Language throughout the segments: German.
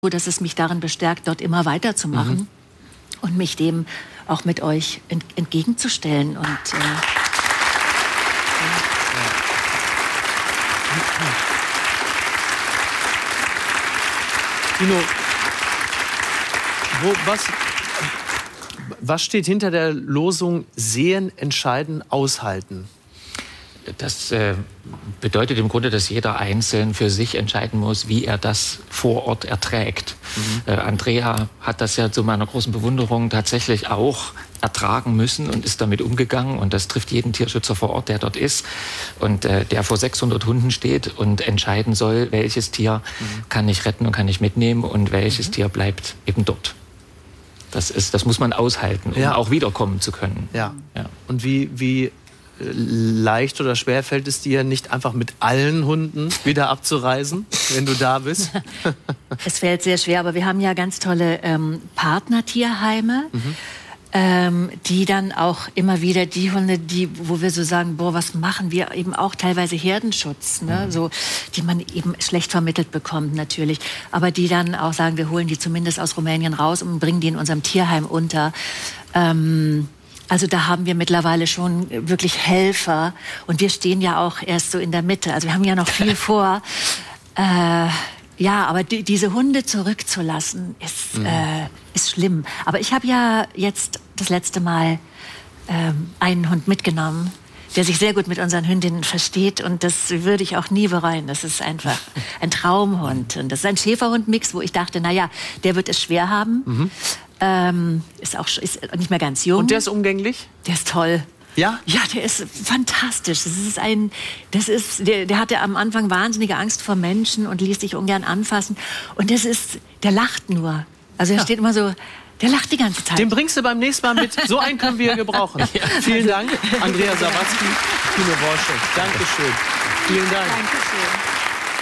dass es mich darin bestärkt, dort immer weiterzumachen und mich dem auch mit euch entgegenzustellen. Und Tino, was steht hinter der Losung Sehen, Entscheiden, Aushalten? Das bedeutet im Grunde, dass jeder einzeln für sich entscheiden muss, wie er das vor Ort erträgt. Andrea hat das ja zu meiner großen Bewunderung tatsächlich auch ertragen müssen und ist damit umgegangen. Und das trifft jeden Tierschützer vor Ort, der dort ist und der vor 600 Hunden steht und entscheiden soll, welches Tier kann ich retten und kann ich mitnehmen und welches Tier bleibt eben dort. Das muss man aushalten, um auch wiederkommen zu können. Ja. Und wie leicht oder schwer fällt es dir, nicht einfach mit allen Hunden wieder abzureisen, wenn du da bist? Es fällt sehr schwer, aber wir haben ja ganz tolle Partnertierheime, die dann auch immer wieder die Hunde, wo wir so sagen, boah, was machen wir, eben auch teilweise Herdenschutz, ne? So, die man eben schlecht vermittelt bekommt natürlich, aber die dann auch sagen, wir holen die zumindest aus Rumänien raus und bringen die in unserem Tierheim unter. Also da haben wir mittlerweile schon wirklich Helfer und wir stehen ja auch erst so in der Mitte. Also wir haben ja noch viel vor. Ja, aber diese Hunde zurückzulassen ist schlimm. Aber ich habe ja jetzt das letzte Mal einen Hund mitgenommen, der sich sehr gut mit unseren Hündinnen versteht und das würde ich auch nie bereuen. Das ist einfach ein Traumhund und das ist ein Schäferhund-Mix, wo ich dachte, naja, der wird es schwer haben. Ist nicht mehr ganz jung. Und der ist umgänglich? Der ist toll. Ja? Ja, der ist fantastisch. Der hatte am Anfang wahnsinnige Angst vor Menschen und ließ sich ungern anfassen. Und der lacht nur. Also er steht immer so, der lacht die ganze Zeit. Den bringst du beim nächsten Mal mit. So einen können wir gebrauchen. Vielen Dank, Andrea Sawatzki, Tino Borschek. Dankeschön. Vielen Dank. Dankeschön.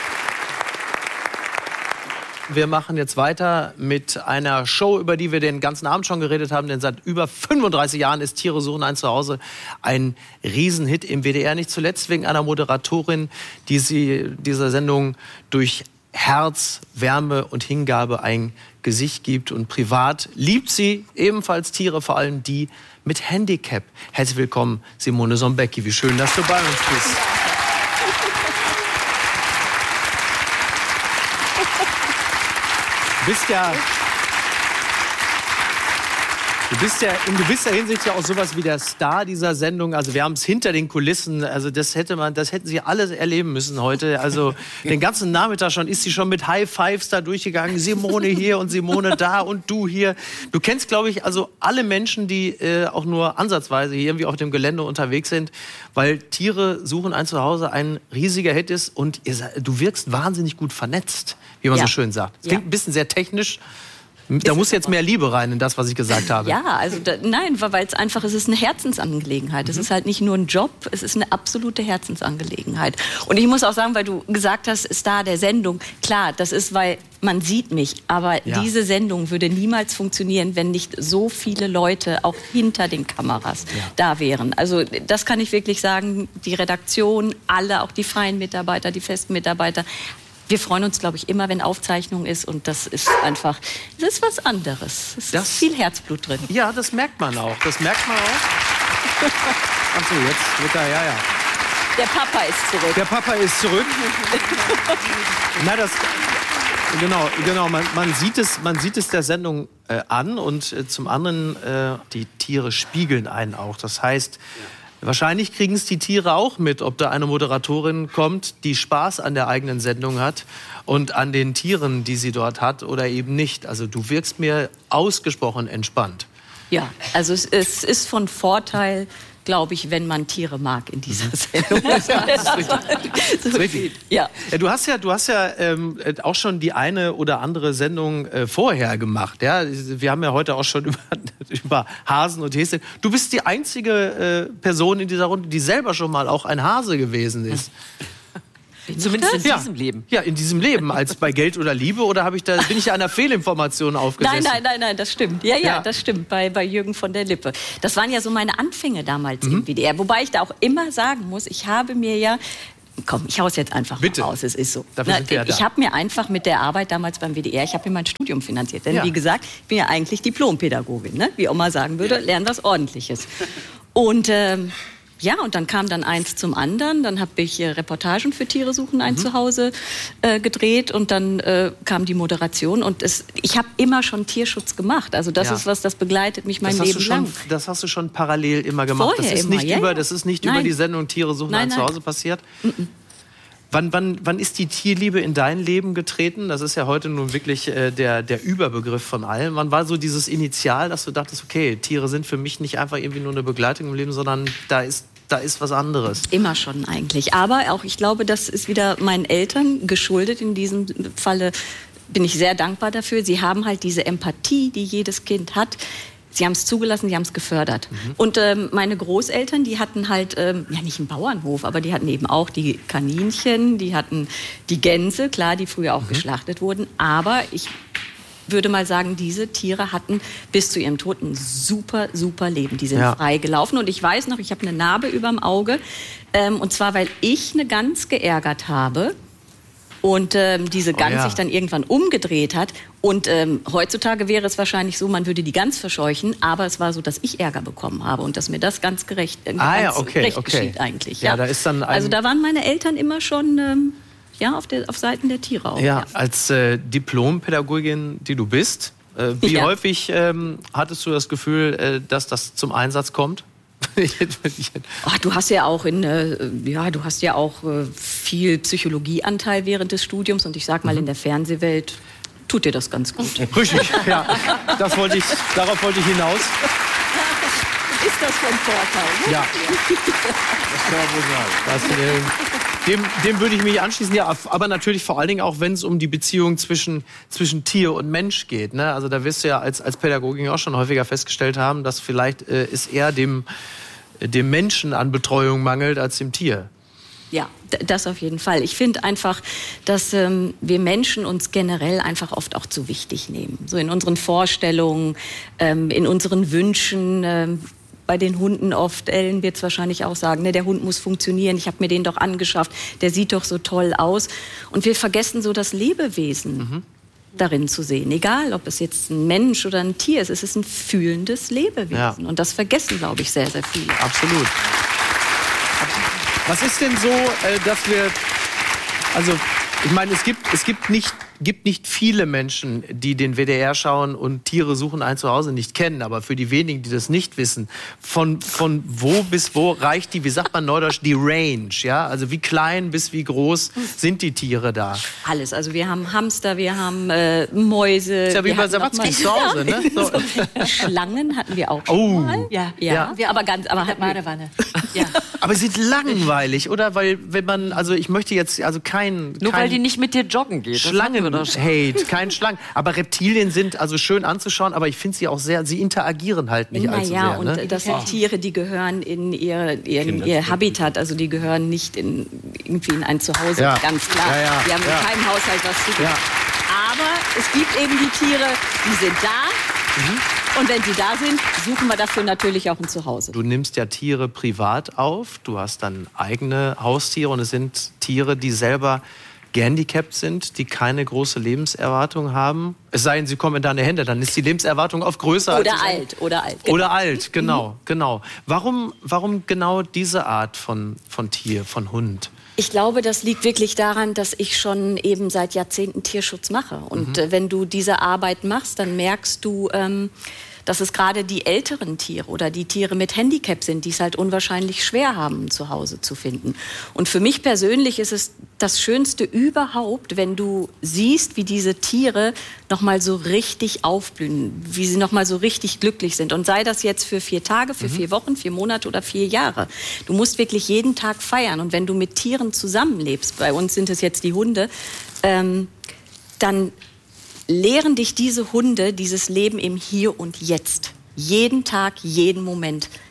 Wir machen jetzt weiter mit einer Show, über die wir den ganzen Abend schon geredet haben. Denn seit über 35 Jahren ist Tiere suchen ein Zuhause ein Riesenhit im WDR. Nicht zuletzt wegen einer Moderatorin, die sie dieser Sendung durch Herz, Wärme und Hingabe ein Gesicht gibt. Und privat liebt sie ebenfalls Tiere, vor allem die mit Handicap. Herzlich willkommen, Simone Sombecki. Wie schön, dass du bei uns bist. Du bist ja in gewisser Hinsicht ja auch sowas wie der Star dieser Sendung. Also wir haben es hinter den Kulissen. Also das hätten Sie alle erleben müssen heute. Also den ganzen Nachmittag ist sie schon mit High Fives da durchgegangen. Simone hier und Simone da und du hier. Du kennst, glaube ich, also alle Menschen, die auch nur ansatzweise hier irgendwie auf dem Gelände unterwegs sind, weil Tiere suchen ein Zuhause ein riesiger Hit ist und du wirkst wahnsinnig gut vernetzt, wie man so schön sagt. Es klingt ein bisschen sehr technisch. Da muss jetzt mehr Liebe rein in das, was ich gesagt habe. Ja, also nein, weil es einfach, es ist eine Herzensangelegenheit. Es ist halt nicht nur ein Job, es ist eine absolute Herzensangelegenheit. Und ich muss auch sagen, weil du gesagt hast, Star der Sendung, klar, das ist, weil man sieht mich, aber diese Sendung würde niemals funktionieren, wenn nicht so viele Leute auch hinter den Kameras da wären. Also das kann ich wirklich sagen, die Redaktion, alle, auch die freien Mitarbeiter, die festen Mitarbeiter, wir freuen uns, glaube ich, immer, wenn Aufzeichnung ist. Und das ist einfach, das ist was anderes. Es ist viel Herzblut drin. Ja, das merkt man auch. Das merkt man auch. Ach so, jetzt wird er, Der Papa ist zurück. Der Papa ist zurück. Genau. Man sieht es der Sendung an. Und zum anderen, die Tiere spiegeln einen auch. Das heißt, wahrscheinlich kriegen es die Tiere auch mit, ob da eine Moderatorin kommt, die Spaß an der eigenen Sendung hat und an den Tieren, die sie dort hat oder eben nicht. Also du wirkst mir ausgesprochen entspannt. Ja, also es ist von Vorteil, glaube ich, wenn man Tiere mag in dieser Sendung. Das ist richtig. Ja. Du hast ja auch schon die eine oder andere Sendung vorher gemacht. Ja? Wir haben ja heute auch schon über Hasen und Häschen. Du bist die einzige Person in dieser Runde, die selber schon mal auch ein Hase gewesen ist. Zumindest in diesem Leben. Ja, in diesem Leben. Als bei Geld oder Liebe? Oder bin ich einer Fehlinformation aufgesessen? Nein, das stimmt. Ja, das stimmt. Bei Jürgen von der Lippe. Das waren ja so meine Anfänge damals im WDR. Wobei ich da auch immer sagen muss, ich habe mir ja komm, ich hau's jetzt einfach Bitte. mal raus, es ist so. Dafür sind wir ja da. Ich habe mir einfach mit der Arbeit damals beim WDR, ich habe mir mein Studium finanziert. Denn Ja. wie gesagt, ich bin ja eigentlich Diplompädagogin, ne? Wie Oma sagen würde, lernen was Ordentliches. Und ja, und dann kam dann eins zum anderen. Dann habe ich Reportagen für Tiere suchen ein Zuhause gedreht und dann kam die Moderation. Und ich habe immer schon Tierschutz gemacht. Also das Ja. ist was, das begleitet mich mein Leben lang. Das hast du schon parallel immer gemacht. Vorher Das ist immer, nicht, ja, ja. das ist nicht Nein. über die Sendung Tiere suchen Nein, ein nein. Zuhause passiert. Wann ist die Tierliebe in dein Leben getreten? Das ist ja heute nun wirklich der Überbegriff von allem. Wann war so dieses Initial, dass du dachtest, okay, Tiere sind für mich nicht einfach irgendwie nur eine Begleitung im Leben, sondern da ist was anderes? Immer schon eigentlich. Aber auch, ich glaube, das ist wieder meinen Eltern geschuldet. In diesem Falle bin ich sehr dankbar dafür. Sie haben halt diese Empathie, die jedes Kind hat. Sie haben es zugelassen, sie haben es gefördert. Und meine Großeltern, die hatten halt, ja nicht einen Bauernhof, aber die hatten eben auch die Kaninchen, die hatten die Gänse, klar, die früher auch geschlachtet wurden. Aber ich würde mal sagen, diese Tiere hatten bis zu ihrem Tod ein super, super Leben. Die sind frei gelaufen. Und ich weiß noch, ich habe eine Narbe überm Auge. Und zwar, weil ich eine Gans geärgert habe. Und diese Gans sich dann irgendwann umgedreht hat. Und heutzutage wäre es wahrscheinlich so, man würde die Gans verscheuchen. Aber es war so, dass ich Ärger bekommen habe und dass mir das ganz gerecht geschieht eigentlich. Ja, da ist dann also da waren meine Eltern immer schon auf Seiten der Tiere auch. Ja, als Diplompädagogin, die du bist, wie häufig hattest du das Gefühl, dass das zum Einsatz kommt? Du hast ja auch viel Psychologieanteil während des Studiums und ich sag mal, in der Fernsehwelt tut dir das ganz gut. Richtig, ja. Darauf wollte ich hinaus. Ist das von Vorteil? Ne? Ja. Das kann wohl sein. Dem würde ich mich anschließen, ja, aber natürlich vor allen Dingen auch, wenn es um die Beziehung zwischen Tier und Mensch geht. Ne? Also da wirst du ja als Pädagogin auch schon häufiger festgestellt haben, dass vielleicht es eher dem Menschen an Betreuung mangelt als dem Tier. Ja, das auf jeden Fall. Ich finde einfach, dass wir Menschen uns generell einfach oft auch zu wichtig nehmen. So in unseren Vorstellungen, in unseren Wünschen. Bei den Hunden oft, Ellen wird es wahrscheinlich auch sagen, ne, der Hund muss funktionieren, ich habe mir den doch angeschafft, der sieht doch so toll aus. Und wir vergessen so das Lebewesen darin zu sehen. Egal, ob es jetzt ein Mensch oder ein Tier ist, es ist ein fühlendes Lebewesen. Ja. Und das vergessen, glaube ich, sehr, sehr viele. Absolut. Was ist denn so, dass wir, also ich meine, es gibt nicht viele Menschen, die den WDR schauen und Tiere suchen ein Zuhause nicht kennen. Aber für die wenigen, die das nicht wissen, von wo bis wo reicht die, wie sagt man neudeutsch, die Range? Ja? Also wie klein bis wie groß sind die Tiere da? Alles. Also wir haben Hamster, wir haben Mäuse. Ist ja wie bei Sawatzki zu Hause, ne? So. Schlangen hatten wir auch schon mal. Ja. Aber Badewanne. Ja. Aber sie sind langweilig, oder? Weil wenn man, also ich möchte jetzt, also Nur weil die nicht mit dir joggen geht. Schlangen-Hate, kein Schlangen. Aber Reptilien sind also schön anzuschauen, aber ich finde sie auch sehr, sie interagieren halt nicht allzu sehr. Und das sind Tiere, die gehören in ihr Habitat, also die gehören nicht irgendwie in ein Zuhause, ganz klar. Ja. Die haben in keinem Haushalt was zu tun. Ja. Aber es gibt eben die Tiere, die sind da. Und wenn sie da sind, suchen wir dafür natürlich auch ein Zuhause. Du nimmst ja Tiere privat auf, du hast dann eigene Haustiere und es sind Tiere, die selber gehandicapt sind, die keine große Lebenserwartung haben. Es sei denn, sie kommen in deine Hände, dann ist die Lebenserwartung oft größer. Oder alt. Genau. Oder alt, genau. Warum genau diese Art von Tier, von Hund? Ich glaube, das liegt wirklich daran, dass ich schon eben seit Jahrzehnten Tierschutz mache. Und wenn du diese Arbeit machst, dann merkst du, dass es gerade die älteren Tiere oder die Tiere mit Handicap sind, die es halt unwahrscheinlich schwer haben, ein Zuhause zu finden. Und für mich persönlich ist es das Schönste überhaupt, wenn du siehst, wie diese Tiere noch mal so richtig aufblühen, wie sie noch mal so richtig glücklich sind. Und sei das jetzt für 4 Tage, für 4 Wochen, 4 Monate oder 4 Jahre. Du musst wirklich jeden Tag feiern. Und wenn du mit Tieren zusammenlebst, bei uns sind es jetzt die Hunde, dann lehren dich diese Hunde dieses Leben im Hier und Jetzt. Jeden Tag, jeden Moment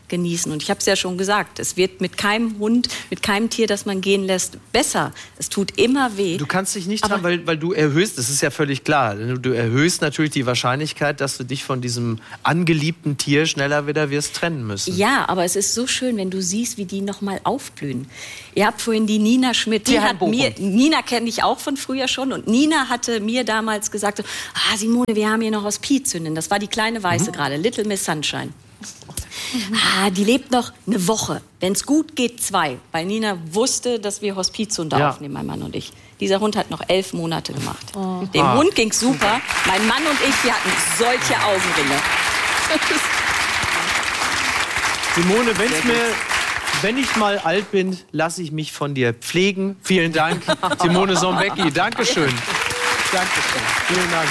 genießen. Und ich habe es ja schon gesagt, es wird mit keinem Hund, mit keinem Tier, das man gehen lässt, besser. Es tut immer weh. Du kannst dich nicht dran, weil du erhöhst, das ist ja völlig klar, du erhöhst natürlich die Wahrscheinlichkeit, dass du dich von diesem angeliebten Tier schneller wieder wirst trennen müssen. Ja, aber es ist so schön, wenn du siehst, wie die noch mal aufblühen. Ihr habt vorhin die Nina Schmidt, Nina kenne ich auch von früher schon, und Nina hatte mir damals gesagt, Simone, wir haben hier noch Hospizhündin, das war die kleine Weiße gerade, Little Miss Sunshine. Die lebt noch eine Woche. Wenn es gut geht, 2. Weil Nina wusste, dass wir Hospizhunde aufnehmen, mein Mann und ich. Dieser Hund hat noch 11 Monate gemacht. Dem Hund ging's super. Mein Mann und ich, wir hatten solche Augenringe. Simone, wenn ich mal alt bin, lasse ich mich von dir pflegen. Vielen Dank, Simone Sombecki. Dankeschön. Dankeschön. Vielen Dank.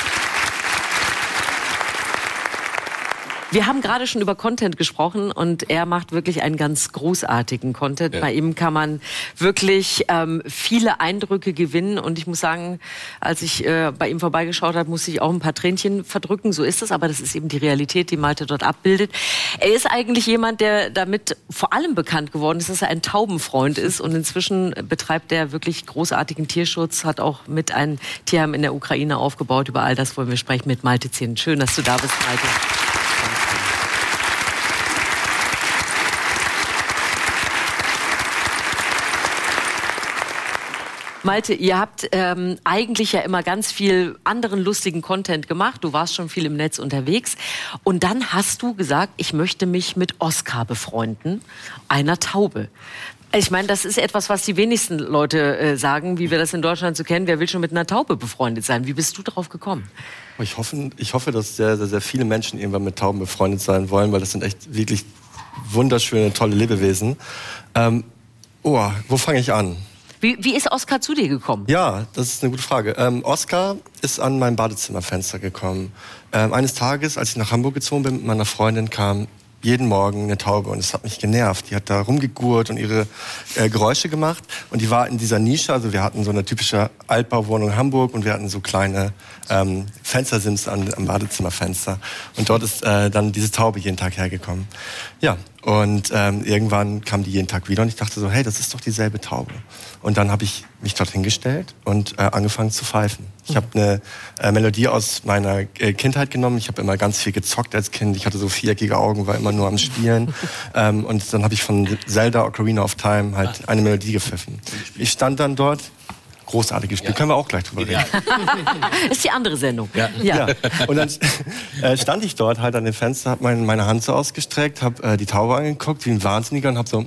Wir haben gerade schon über Content gesprochen und er macht wirklich einen ganz großartigen Content. Ja. Bei ihm kann man wirklich viele Eindrücke gewinnen und ich muss sagen, als ich bei ihm vorbeigeschaut habe, musste ich auch ein paar Tränchen verdrücken. So ist es, aber das ist eben die Realität, die Malte dort abbildet. Er ist eigentlich jemand, der damit vor allem bekannt geworden ist, dass er ein Taubenfreund ist und inzwischen betreibt er wirklich großartigen Tierschutz, hat auch mit einem Tierheim in der Ukraine aufgebaut. Über all das wollen wir sprechen mit Malte Zinn. Schön, dass du da bist, Malte. Malte, ihr habt eigentlich ja immer ganz viel anderen lustigen Content gemacht. Du warst schon viel im Netz unterwegs. Und dann hast du gesagt, ich möchte mich mit Oskar befreunden, einer Taube. Ich meine, das ist etwas, was die wenigsten Leute sagen, wie wir das in Deutschland so kennen. Wer will schon mit einer Taube befreundet sein? Wie bist du darauf gekommen? Ich hoffe, dass sehr, sehr, sehr viele Menschen irgendwann mit Tauben befreundet sein wollen, weil das sind echt wirklich wunderschöne, tolle Lebewesen. Wo fange ich an? Wie ist Oskar zu dir gekommen? Ja, das ist eine gute Frage. Oskar ist an mein Badezimmerfenster gekommen. Eines Tages, als ich nach Hamburg gezogen bin mit meiner Freundin, kam jeden Morgen eine Taube und es hat mich genervt. Die hat da rumgegurrt und ihre Geräusche gemacht und die war in dieser Nische, also wir hatten so eine typische Altbauwohnung in Hamburg und wir hatten so kleine Fenstersims am Badezimmerfenster und dort ist dann diese Taube jeden Tag hergekommen. Ja, und irgendwann kam die jeden Tag wieder und ich dachte so, hey, das ist doch dieselbe Taube. Und dann habe ich mich dort hingestellt und angefangen zu pfeifen. Ich habe eine Melodie aus meiner Kindheit genommen. Ich habe immer ganz viel gezockt als Kind. Ich hatte so viereckige Augen, war immer nur am Spielen. Und dann habe ich von Zelda Ocarina of Time halt eine Melodie gepfiffen. Ich stand dann dort. Großartiges Spiel. Ja. Können wir auch gleich drüber reden. Ist die andere Sendung. Ja. Und dann stand ich dort halt an dem Fenster, habe meine Hand so ausgestreckt, habe die Taube angeguckt wie ein Wahnsinniger und habe so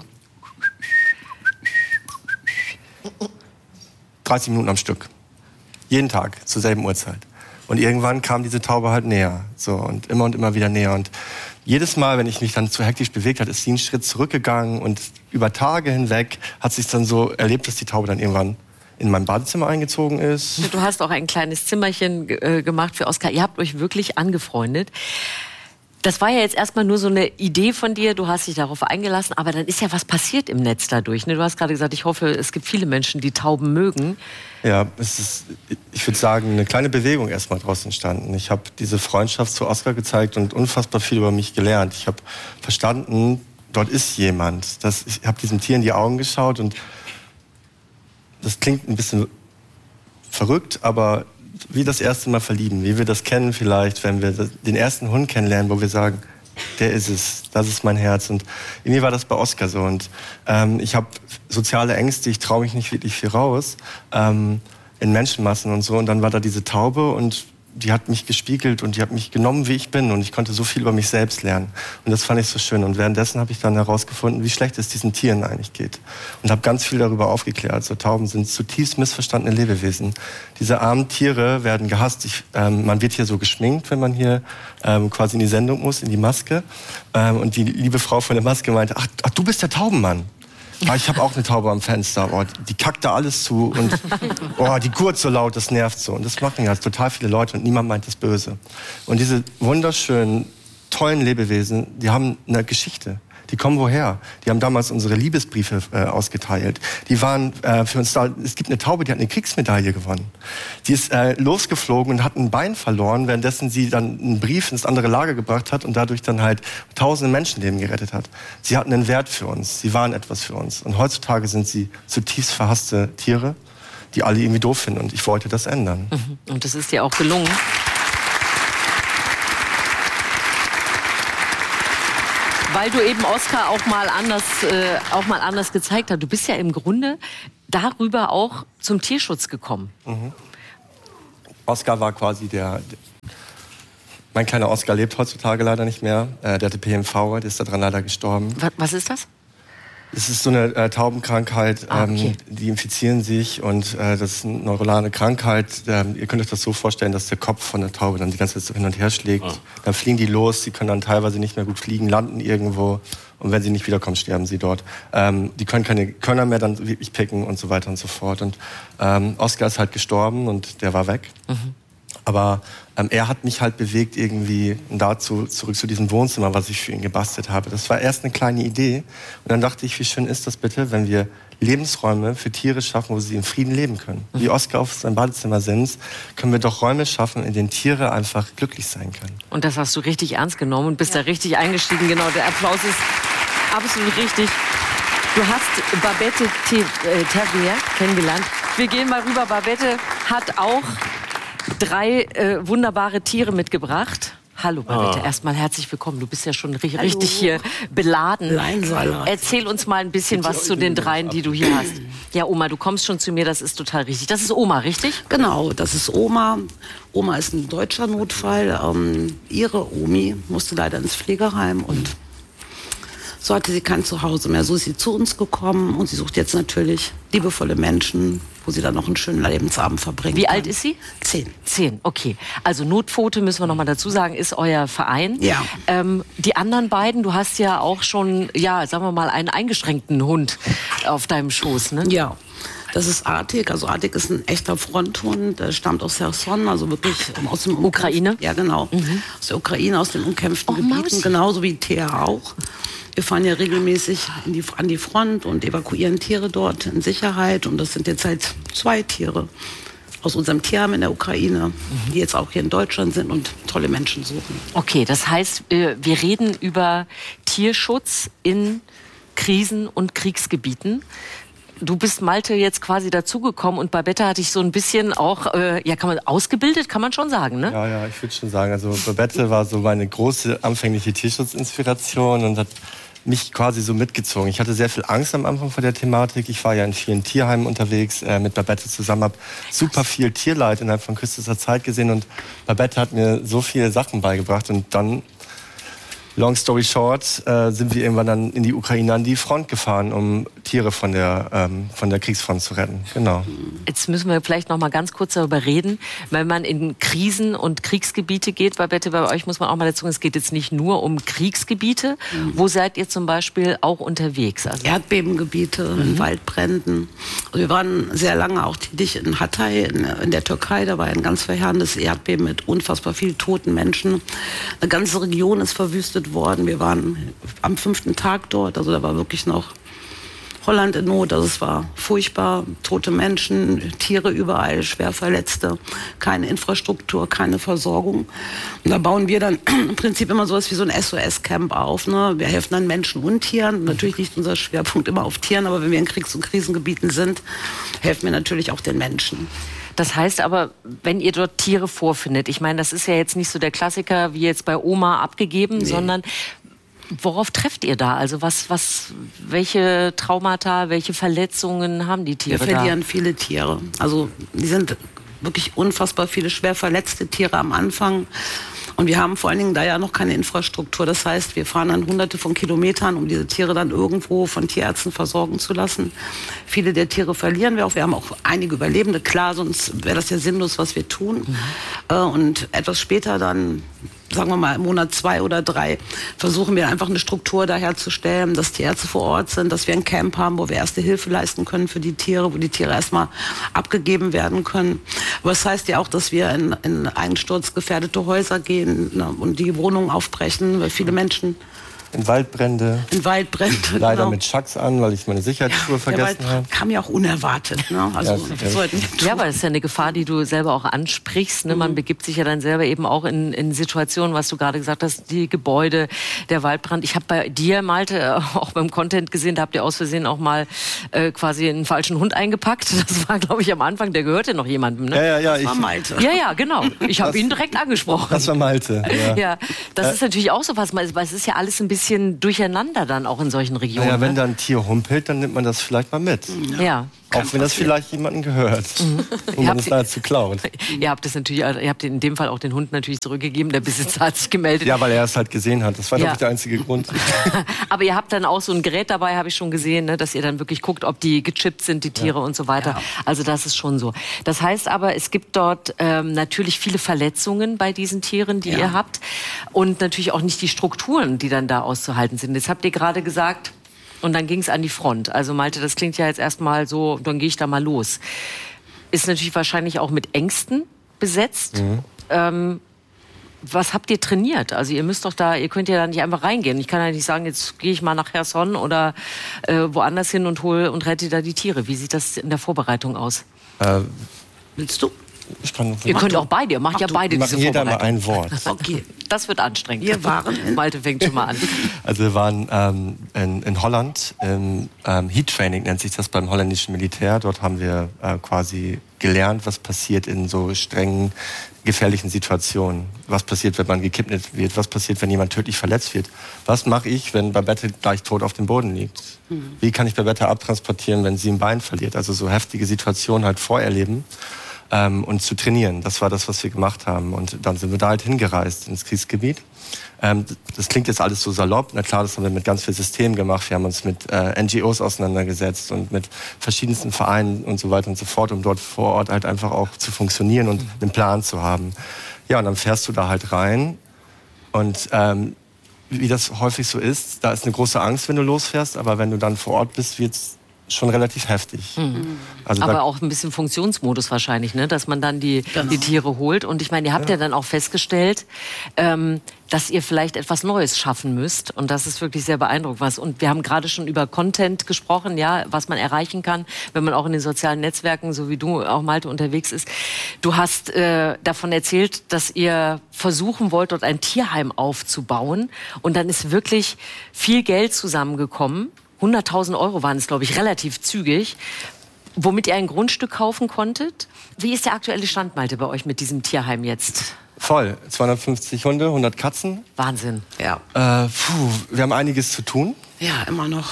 30 Minuten am Stück. Jeden Tag, zur selben Uhrzeit. Und irgendwann kam diese Taube halt näher. So, und immer wieder näher. Und jedes Mal, wenn ich mich dann zu hektisch bewegt habe, ist sie einen Schritt zurückgegangen. Und über Tage hinweg hat sich dann so erlebt, dass die Taube dann irgendwann in mein Badezimmer eingezogen ist. Du hast auch ein kleines Zimmerchen gemacht für Oskar. Ihr habt euch wirklich angefreundet. Das war ja jetzt erstmal nur so eine Idee von dir, du hast dich darauf eingelassen, aber dann ist ja was passiert im Netz dadurch. Ne? Du hast gerade gesagt, ich hoffe, es gibt viele Menschen, die Tauben mögen. Ja, es ist, ich würde sagen, eine kleine Bewegung erstmal draus entstanden. Ich habe diese Freundschaft zu Oskar gezeigt und unfassbar viel über mich gelernt. Ich habe verstanden, dort ist jemand. Ich habe diesem Tier in die Augen geschaut und das klingt ein bisschen verrückt, aber wie das erste Mal verlieben, wie wir das kennen vielleicht, wenn wir den ersten Hund kennenlernen, wo wir sagen, der ist es, das ist mein Herz. Und irgendwie war das bei Oskar so. Und ich habe soziale Ängste, ich traue mich nicht wirklich viel raus in Menschenmassen und so. Und dann war da diese Taube und die hat mich gespiegelt und die hat mich genommen, wie ich bin. Und ich konnte so viel über mich selbst lernen. Und das fand ich so schön. Und währenddessen habe ich dann herausgefunden, wie schlecht es diesen Tieren eigentlich geht. Und habe ganz viel darüber aufgeklärt. So, Tauben sind zutiefst missverstandene Lebewesen. Diese armen Tiere werden gehasst. Man wird hier so geschminkt, wenn man hier quasi in die Sendung muss, in die Maske. Und die liebe Frau von der Maske meinte, ach du bist der Taubenmann. Aber ich habe auch eine Taube am Fenster. Oh, die kackt da alles zu und die gurt so laut, das nervt so. Und das machen ja total viele Leute und niemand meint das böse. Und diese wunderschönen, tollen Lebewesen, die haben eine Geschichte. Die kommen woher? Die haben damals unsere Liebesbriefe ausgeteilt. Die waren für uns da. Es gibt eine Taube, die hat eine Kriegsmedaille gewonnen. Die ist losgeflogen und hat ein Bein verloren, währenddessen sie dann einen Brief ins andere Lager gebracht hat und dadurch dann halt tausende Menschenleben gerettet hat. Sie hatten einen Wert für uns. Sie waren etwas für uns. Und heutzutage sind sie zutiefst verhasste Tiere, die alle irgendwie doof finden. Und ich wollte das ändern. Und das ist dir auch gelungen. Weil du eben Oskar auch mal anders gezeigt hast. Du bist ja im Grunde darüber auch zum Tierschutz gekommen. Oskar war quasi mein kleiner Oskar lebt heutzutage leider nicht mehr. Der hatte PMV, der ist daran leider gestorben. Was ist das? Es ist so eine Taubenkrankheit, okay. Die infizieren sich und das ist eine neuronale Krankheit. Ihr könnt euch das so vorstellen, dass der Kopf von der Taube dann die ganze Zeit so hin und her schlägt. Dann fliegen die los, sie können dann teilweise nicht mehr gut fliegen, landen irgendwo und wenn sie nicht wiederkommen, sterben sie dort. Die können keine Körner mehr dann wirklich picken und so weiter und so fort. Und Oskar ist halt gestorben und der war weg. Aber er hat mich halt bewegt irgendwie dazu zurück zu diesem Wohnzimmer, was ich für ihn gebastelt habe. Das war erst eine kleine Idee. Und dann dachte ich, wie schön ist das bitte, wenn wir Lebensräume für Tiere schaffen, wo sie in Frieden leben können. Wie Oskar auf seinem Badezimmer sitzt, können wir doch Räume schaffen, in denen Tiere einfach glücklich sein können. Und das hast du richtig ernst genommen und bist da richtig eingestiegen. Genau, der Applaus ist absolut richtig. Du hast Babette Terrier kennengelernt. Wir gehen mal rüber. Babette hat auch 3 wunderbare Tiere mitgebracht. Hallo Babette, erstmal herzlich willkommen. Du bist ja schon richtig hier beladen. Erzähl uns mal ein bisschen was zu den 3, die du hier hast. Ja, Oma, du kommst schon zu mir, das ist total richtig. Das ist Oma, richtig? Genau, das ist Oma. Oma ist ein deutscher Notfall. Ihre Omi musste leider ins Pflegeheim und so hatte sie kein Zuhause mehr. So ist sie zu uns gekommen und sie sucht jetzt natürlich liebevolle Menschen, wo sie dann noch einen schönen Lebensabend verbringen Wie kann. alt ist sie? 10. 10, okay. Also Notpfote, müssen wir noch mal dazu sagen, ist euer Verein. Ja. Die anderen beiden, du hast ja auch schon, ja, sagen wir mal, einen eingeschränkten Hund auf deinem Schoß, ne? Ja. Das ist Artik. Also Artik ist ein echter Fronthund. Der stammt aus Cherson, also wirklich aus dem Ukraine? Ja, genau. Aus der Ukraine, aus den umkämpften Gebieten. Mausi. Genauso wie Thea auch. Wir fahren ja regelmäßig an die Front und evakuieren Tiere dort in Sicherheit. Und das sind jetzt halt 2 Tiere aus unserem Tierheim in der Ukraine, die jetzt auch hier in Deutschland sind und tolle Menschen suchen. Okay, das heißt, wir reden über Tierschutz in Krisen- und Kriegsgebieten. Du bist, Malte, jetzt quasi dazugekommen und Babette hatte ich so ein bisschen auch, ausgebildet, kann man schon sagen, ne? Ja, ich würde schon sagen. Also Babette war so meine große anfängliche Tierschutzinspiration und hat mich quasi so mitgezogen. Ich hatte sehr viel Angst am Anfang vor der Thematik. Ich war ja in vielen Tierheimen unterwegs mit Babette zusammen, habe super viel Tierleid innerhalb von kürzester Zeit gesehen und Babette hat mir so viele Sachen beigebracht und dann, long story short, sind wir irgendwann dann in die Ukraine an die Front gefahren, um Tiere von der Kriegsfront zu retten. Genau. Jetzt müssen wir vielleicht noch mal ganz kurz darüber reden, wenn man in Krisen- und Kriegsgebiete geht. Babette, bei euch muss man auch mal dazu sagen, es geht jetzt nicht nur um Kriegsgebiete. Wo seid ihr zum Beispiel auch unterwegs? Also Erdbebengebiete, in Waldbränden. Also wir waren sehr lange auch tätig in Hatay, in der Türkei. Da war ein ganz verheerendes Erdbeben mit unfassbar vielen toten Menschen. Eine ganze Region ist verwüstet worden. Wir waren am 5. Tag dort, also da war wirklich noch Holland in Not, also es war furchtbar, tote Menschen, Tiere überall, schwer Verletzte, keine Infrastruktur, keine Versorgung. Und da bauen wir dann im Prinzip immer sowas wie so ein SOS-Camp auf. Ne? Wir helfen dann Menschen und Tieren. Natürlich liegt unser Schwerpunkt immer auf Tieren, aber wenn wir in Kriegs- und Krisengebieten sind, helfen wir natürlich auch den Menschen. Das heißt aber, wenn ihr dort Tiere vorfindet, ich meine, das ist ja jetzt nicht so der Klassiker wie jetzt bei Oma abgegeben, sondern worauf trefft ihr da? Also welche Traumata, welche Verletzungen haben die Tiere da? Wir verlieren viele Tiere. Also die sind wirklich unfassbar viele schwer verletzte Tiere am Anfang. Und wir haben vor allen Dingen da ja noch keine Infrastruktur. Das heißt, wir fahren dann hunderte von Kilometern, um diese Tiere dann irgendwo von Tierärzten versorgen zu lassen. Viele der Tiere verlieren wir auch. Wir haben auch einige Überlebende. Klar, sonst wäre das ja sinnlos, was wir tun. Und etwas später dann, sagen wir mal im Monat 2 oder 3, versuchen wir einfach eine Struktur da herzustellen, dass Tierärzte vor Ort sind, dass wir ein Camp haben, wo wir erste Hilfe leisten können für die Tiere, wo die Tiere erstmal abgegeben werden können. Aber das heißt ja auch, dass wir in einsturzgefährdete Häuser gehen, ne, und die Wohnungen aufbrechen, weil viele Menschen in Waldbrände. Leider genau. mit Schacks an, weil ich meine Sicherheitsschuhe vergessen habe. Kam ja auch unerwartet. Ne? Also, ja, aber das ist ja eine Gefahr, die du selber auch ansprichst. Ne? Man begibt sich ja dann selber eben auch in Situationen, was du gerade gesagt hast, die Gebäude, der Waldbrand. Ich habe bei dir, Malte, auch beim Content gesehen, da habt ihr aus Versehen auch mal quasi einen falschen Hund eingepackt. Das war, glaube ich, am Anfang, der gehörte noch jemandem. Ne? Ja, das war Malte. Ja, genau. Ich habe ihn direkt angesprochen. Das war Malte. Ja, das ist natürlich auch so was, weil es ist ja alles ein bisschen durcheinander dann auch in solchen Regionen. Ja, wenn da ein Tier humpelt, dann nimmt man das vielleicht mal mit. Ja. Auch wenn das vielleicht jemandem gehört. Und man es dazu klaut. Ihr habt in dem Fall auch den Hund natürlich zurückgegeben. Der Besitzer hat sich gemeldet. Ja, weil er es halt gesehen hat. Das war, glaube ich, der einzige Grund. Aber ihr habt dann auch so ein Gerät dabei, habe ich schon gesehen, ne, dass ihr dann wirklich guckt, ob die gechippt sind, die Tiere und so weiter. Ja. Also das ist schon so. Das heißt aber, es gibt dort natürlich viele Verletzungen bei diesen Tieren, die ihr habt. Und natürlich auch nicht die Strukturen, die dann da auszuhalten sind. Jetzt habt ihr gerade gesagt, und dann ging es an die Front. Also Malte, das klingt ja jetzt erstmal so, dann gehe ich da mal los. Ist natürlich wahrscheinlich auch mit Ängsten besetzt. Was habt ihr trainiert? Also ihr könnt ja da nicht einfach reingehen. Ich kann ja nicht sagen, jetzt gehe ich mal nach Cherson oder woanders hin und rette da die Tiere. Wie sieht das in der Vorbereitung aus? Willst du? Ihr könnt auch beide, ihr macht ja beide diese Vorbereitung. Jeder mal ein Wort. Okay, das wird anstrengend. Wir waren Malte fängt schon mal an. Also wir waren in Holland, Heat Training nennt sich das beim holländischen Militär. Dort haben wir quasi gelernt, was passiert in so strengen, gefährlichen Situationen. Was passiert, wenn man gekidnappt wird? Was passiert, wenn jemand tödlich verletzt wird? Was mache ich, wenn Babette gleich tot auf dem Boden liegt? Wie kann ich Babette abtransportieren, wenn sie ein Bein verliert? Also so heftige Situationen halt vorerleben. Und zu trainieren. Das war das, was wir gemacht haben. Und dann sind wir da halt hingereist ins Kriegsgebiet. Das klingt jetzt alles so salopp. Na klar, das haben wir mit ganz vielen Systemen gemacht. Wir haben uns mit NGOs auseinandergesetzt und mit verschiedensten Vereinen und so weiter und so fort, um dort vor Ort halt einfach auch zu funktionieren und einen Plan zu haben. Ja, und dann fährst du da halt rein. Und wie das häufig so ist, da ist eine große Angst, wenn du losfährst. Aber wenn du dann vor Ort bist, wird's schon relativ heftig. Also aber auch ein bisschen Funktionsmodus wahrscheinlich, ne? Dass man dann die Tiere holt. Und ich meine, ihr habt ja dann auch festgestellt, dass ihr vielleicht etwas Neues schaffen müsst. Und das ist wirklich sehr beeindruckend. Und wir haben gerade schon über Content gesprochen, ja, was man erreichen kann, wenn man auch in den sozialen Netzwerken, so wie du auch, Malte, unterwegs ist. Du hast davon erzählt, dass ihr versuchen wollt, dort ein Tierheim aufzubauen. Und dann ist wirklich viel Geld zusammengekommen. 100.000 Euro waren es, glaube ich, relativ zügig, womit ihr ein Grundstück kaufen konntet. Wie ist der aktuelle Stand, Malte, bei euch mit diesem Tierheim jetzt? Voll. 250 Hunde, 100 Katzen. Wahnsinn. Ja. Wir haben einiges zu tun. Ja, immer noch.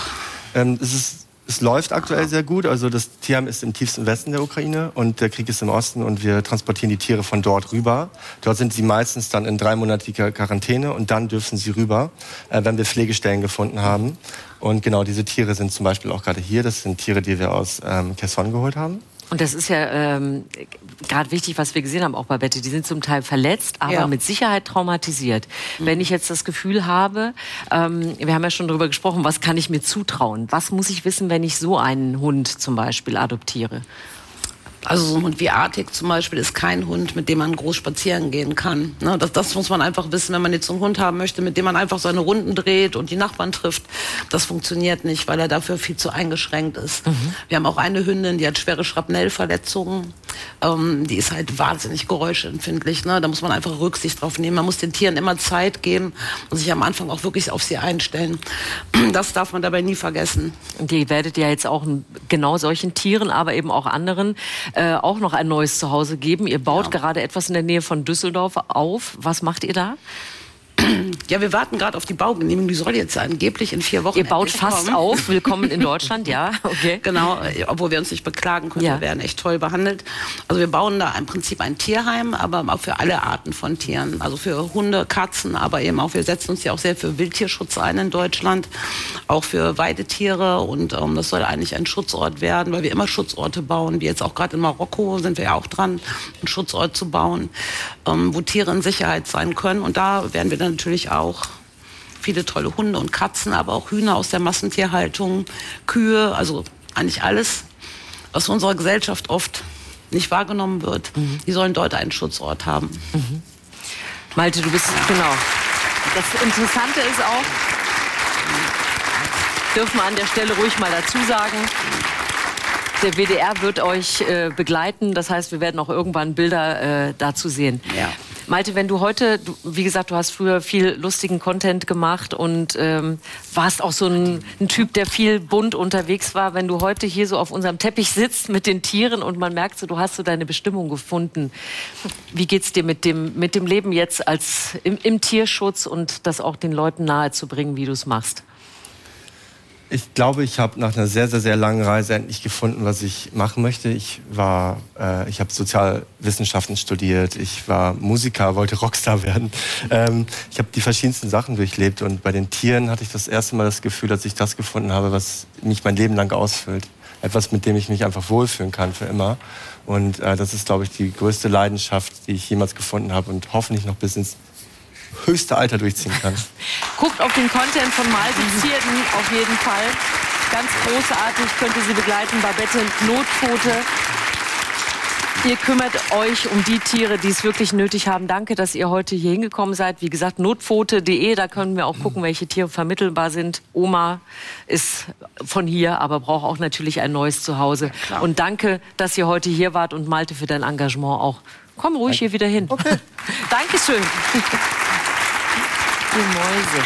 Es läuft aktuell sehr gut. Also das Tierheim ist im tiefsten Westen der Ukraine und der Krieg ist im Osten und wir transportieren die Tiere von dort rüber. Dort sind sie meistens dann in 3-monatiger Quarantäne und dann dürfen sie rüber, wenn wir Pflegestellen gefunden haben. Und genau diese Tiere sind zum Beispiel auch gerade hier. Das sind Tiere, die wir aus Cherson geholt haben. Und das ist ja gerade wichtig, was wir gesehen haben, auch bei Bette. Die sind zum Teil verletzt, aber mit Sicherheit traumatisiert. Wenn ich jetzt das Gefühl habe, wir haben ja schon darüber gesprochen, was kann ich mir zutrauen? Was muss ich wissen, wenn ich so einen Hund zum Beispiel adoptiere? Also so ein Hund wie Arctic zum Beispiel ist kein Hund, mit dem man groß spazieren gehen kann. Ne, das muss man einfach wissen, wenn man jetzt so einen Hund haben möchte, mit dem man einfach seine Runden dreht und die Nachbarn trifft. Das funktioniert nicht, weil er dafür viel zu eingeschränkt ist. Wir haben auch eine Hündin, die hat schwere Schrapnellverletzungen. Die ist halt wahnsinnig geräuschempfindlich. Ne? Da muss man einfach Rücksicht drauf nehmen. Man muss den Tieren immer Zeit geben und sich am Anfang auch wirklich auf sie einstellen. Das darf man dabei nie vergessen. Und ihr werdet ja jetzt auch genau solchen Tieren, aber eben auch anderen auch noch ein neues Zuhause geben. Ihr baut gerade etwas in der Nähe von Düsseldorf auf. Was macht ihr da? Ja, wir warten gerade auf die Baugenehmigung. Die soll jetzt angeblich in 4 Wochen. Ihr baut fast kommen. auf. Willkommen in Deutschland, ja. Okay. Genau, obwohl wir uns nicht beklagen können. Wir werden echt toll behandelt. Also wir bauen da im Prinzip ein Tierheim, aber auch für alle Arten von Tieren. Also für Hunde, Katzen, aber eben auch, wir setzen uns ja auch sehr für Wildtierschutz ein in Deutschland. Auch für Weidetiere. Und das soll eigentlich ein Schutzort werden, weil wir immer Schutzorte bauen. Wie jetzt auch gerade in Marokko sind wir ja auch dran, einen Schutzort zu bauen, wo Tiere in Sicherheit sein können. Und da werden wir dann natürlich auch viele tolle Hunde und Katzen, aber auch Hühner aus der Massentierhaltung, Kühe, also eigentlich alles, was in unserer Gesellschaft oft nicht wahrgenommen wird. Die sollen dort einen Schutzort haben. Malte, du bist, genau. Das Interessante ist auch, Dürfen wir an der Stelle ruhig mal dazu sagen. Der WDR wird euch begleiten. Das heißt, wir werden auch irgendwann Bilder dazu sehen. Ja. Malte, wenn du heute, wie gesagt, du hast früher viel lustigen Content gemacht und warst auch so ein Typ, der viel bunt unterwegs war. Wenn du heute hier so auf unserem Teppich sitzt mit den Tieren und man merkt so, du hast so deine Bestimmung gefunden. Wie geht's dir mit dem Leben jetzt als im Tierschutz und das auch den Leuten nahezubringen, wie du es machst? Ich glaube, ich habe nach einer sehr, sehr, sehr langen Reise endlich gefunden, was ich machen möchte. Ich habe Sozialwissenschaften studiert, ich war Musiker, wollte Rockstar werden. Ich habe die verschiedensten Sachen durchlebt und bei den Tieren hatte ich das erste Mal das Gefühl, dass ich das gefunden habe, was mich mein Leben lang ausfüllt. Etwas, mit dem ich mich einfach wohlfühlen kann für immer. Und das ist, glaube ich, die größte Leidenschaft, die ich jemals gefunden habe und hoffentlich noch bis ins höchste Alter durchziehen kann. Guckt auf den Content von Malte Zierden auf jeden Fall. Ganz großartig, könnt ihr sie begleiten. Babette Notpfote. Ihr kümmert euch um die Tiere, die es wirklich nötig haben. Danke, dass ihr heute hier hingekommen seid. Wie gesagt, notpfote.de, da können wir auch gucken, welche Tiere vermittelbar sind. Oma ist von hier, aber braucht auch natürlich ein neues Zuhause. Ja, und danke, dass ihr heute hier wart und Malte für dein Engagement auch. Komm ruhig hier wieder hin. Okay. Dankeschön. Die Mäuse.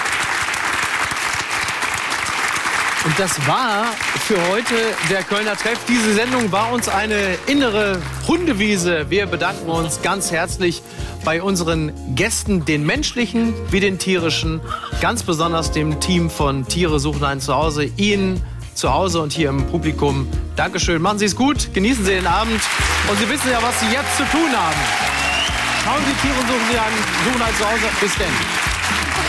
Und das war für heute der Kölner Treff. Diese Sendung war uns eine innere Hundewiese. Wir bedanken uns ganz herzlich bei unseren Gästen, den menschlichen wie den tierischen, ganz besonders dem Team von Tiere suchen ein Zuhause, Ihnen zu Hause und hier im Publikum. Dankeschön, machen Sie es gut, genießen Sie den Abend und Sie wissen ja, was Sie jetzt zu tun haben. Schauen Sie Tiere suchen ein Zuhause. Bis denn.